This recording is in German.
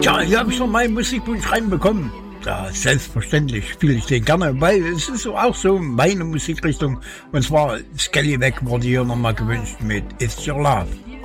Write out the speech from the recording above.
Ja, hier habe ich noch meinen Musikwunsch reinbekommen. Ja, selbstverständlich spiele ich den gerne, weil es ist auch so meine Musikrichtung. Und zwar Skelly Weg wurde hier nochmal gewünscht mit It's Your Love.